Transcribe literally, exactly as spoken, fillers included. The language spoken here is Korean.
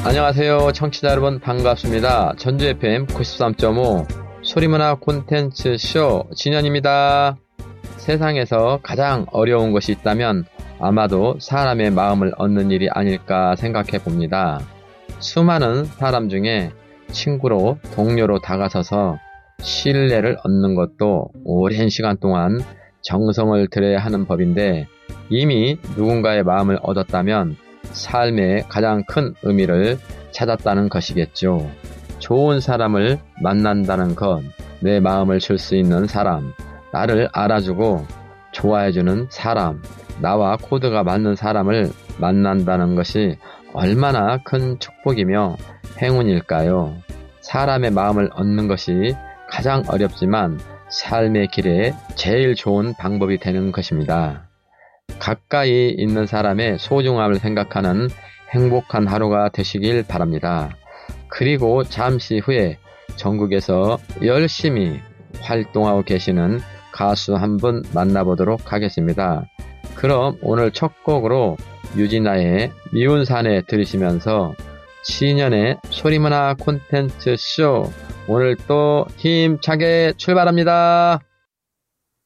안녕하세요. 청취자 여러분 반갑습니다. 전주 에프엠 구십삼 점 오 소리문화 콘텐츠 쇼 진현입니다. 세상에서 가장 어려운 것이 있다면 아마도 사람의 마음을 얻는 일이 아닐까 생각해 봅니다. 수많은 사람 중에 친구로 동료로 다가서서 신뢰를 얻는 것도 오랜 시간 동안 정성을 들여야 하는 법인데 이미 누군가의 마음을 얻었다면 삶의 가장 큰 의미를 찾았다는 것이겠죠. 좋은 사람을 만난다는 것, 내 마음을 줄 수 있는 사람, 나를 알아주고 좋아해주는 사람, 나와 코드가 맞는 사람을 만난다는 것이 얼마나 큰 축복이며 행운일까요? 사람의 마음을 얻는 것이 가장 어렵지만 삶의 길에 제일 좋은 방법이 되는 것입니다. 가까이 있는 사람의 소중함을 생각하는 행복한 하루가 되시길 바랍니다. 그리고 잠시 후에 전국에서 열심히 활동하고 계시는 가수 한 분 만나보도록 하겠습니다. 그럼 오늘 첫 곡으로 유진아의 미운 사내 들으시면서 신년의 소리문화 콘텐츠 쇼 오늘 또 힘차게 출발합니다.